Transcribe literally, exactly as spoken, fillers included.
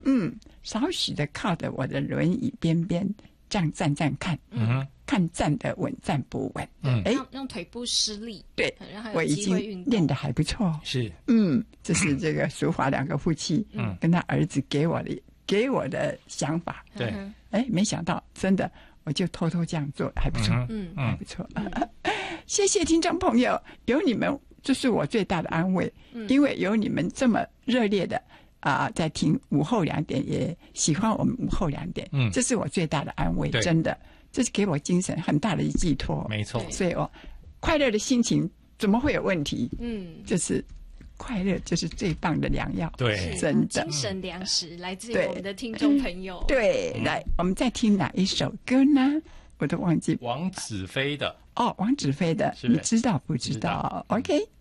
嗯，少许的靠着我的轮椅边边这样站站看， 嗯哼， 看站得稳站不稳。 嗯， 哎， 让让腿部施力， 对， 让他我已有机会经运动。 练得还不错。 是， 嗯，这是这个淑华两个夫妻， 嗯， 跟他儿子给我的给我的想法。 对， 哎，没想到真的，我就偷偷这样做，还不错， 嗯嗯，还不错。谢谢听众朋友，有你们，这是我最大的安慰， 嗯、 因为有你们这么热烈的啊、呃，在听午后两点，也喜欢我们午后两点， 嗯， 这是我最大的安慰，真的，这是给我精神很大的寄托， 没错。 所以我快乐的心情怎么会有问题？ 嗯， 就是快乐，就是最棒的良药， 对， 真的， 精神粮食来自于我们的听众朋友。 对，对来，我们再听哪一首歌呢？我都忘记。 王子飞的哦，王子飞的，你知道不知道？ ？OK。